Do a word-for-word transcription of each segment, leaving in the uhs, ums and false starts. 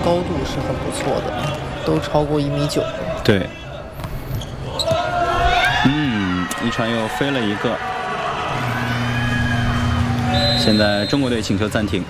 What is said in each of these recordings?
高度是很不错的，都超过一米九。 对。嗯，一传又飞了一个。现在中国队请求暂停。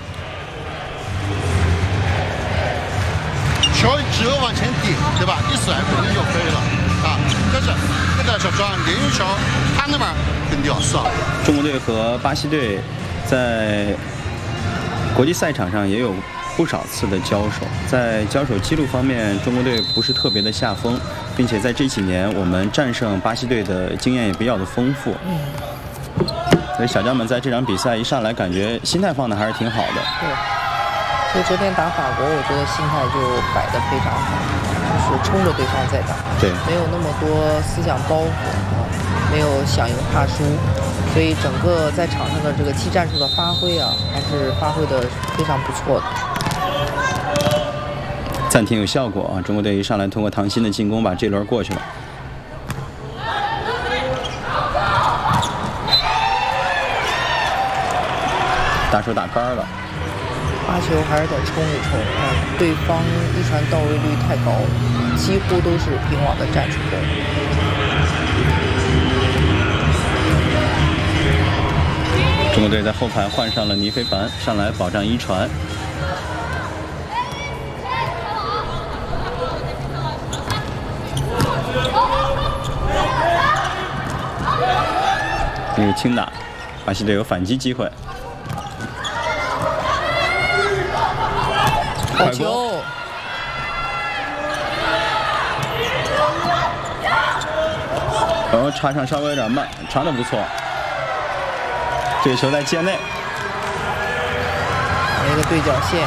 球只要往前顶，对吧？一甩可能就飞了啊。但是这个小庄连运球，他那边跟掉算了。 中国队和巴西队在国际赛场上也有不少次的交手，在交手记录方面，中国队不是特别的下风，并且在这几年我们战胜巴西队的经验也比较的丰富。 嗯。 所以小将们在这场比赛一上来，感觉心态放的还是挺好的。 对。所以昨天打法国，我觉得心态就摆得非常好，就是冲着对方在打， 对， 没有那么多思想包袱啊，没有想赢怕输，所以整个在场上的这个技战术的发挥啊，还是发挥的非常不错的。 暂停有效果啊！中国队一上来通过唐鑫的进攻把这轮过去了。打手打杆了。 发球还是得冲一冲，啊，对方一传到位率太高了，几乎都是平网的战术攻。 中国队在后排换上了倪飞凡，上来保障一传。这是轻打，巴西队有反击机会。 好球！ 然后插上稍微有点慢，传的不错。这个球在界内， 一个对角线。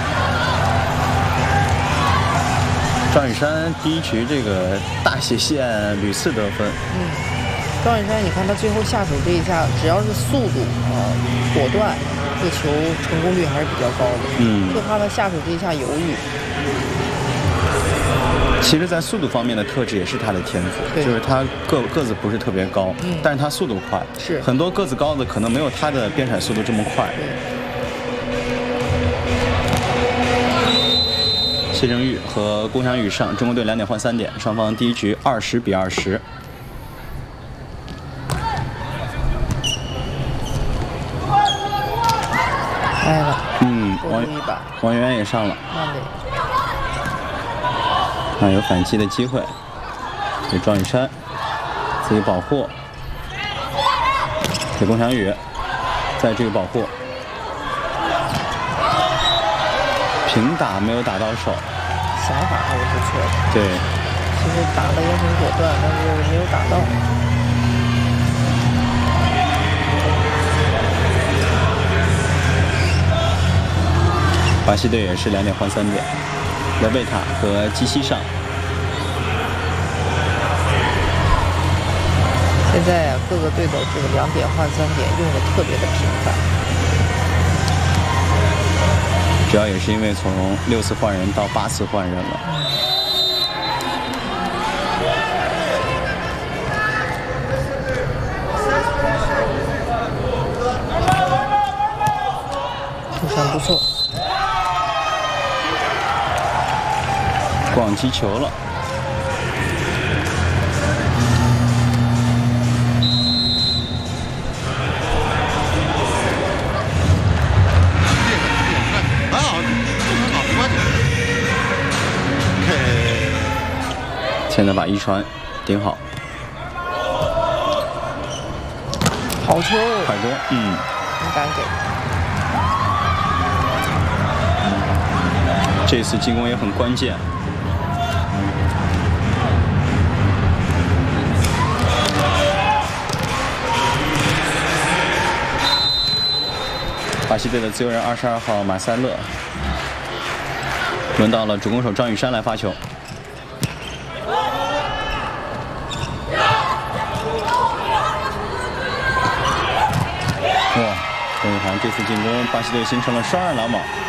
赵雨山第一局这个大斜线屡次得分。 嗯，赵雨山，你看他最后下手这一下，只要是速度啊、呃、果断，这个球成功率还是比较高的。 嗯， 就怕他下手这一下犹豫。 其实，在速度方面的特质也是他的天赋，就是他个个子不是特别高， 嗯、 但是他速度快。 是很多个子高的可能没有他的边闪速度这么快。谢正玉和龚翔宇上，中国队两点换三点，双方第一局二十比二十。 来了， 嗯，王王源也上了。 慢点。 那有反击的机会，给庄雨山自己保护，给龚翔宇再这个保护，平打没有打到手， 想法还是不错的。 对， 其实打的也很果断，但是没有打到。 巴西队也是两点换三点。勒贝塔和基西上。 现在啊，各个队的这个两点换三点用的特别的频繁。 主要也是因为从六次换人到八次换人了。 突传不错。 广击球了， 蛮好，很好，没关系。 现在把一传顶好， 好球， 快攻，嗯， 很敢给。 这次进攻也很关键。巴西队的自由人二十二号马塞勒，轮到了主攻手张雨山来发球。哇，郑雨涵这次进攻，巴西队形成了双二拦网。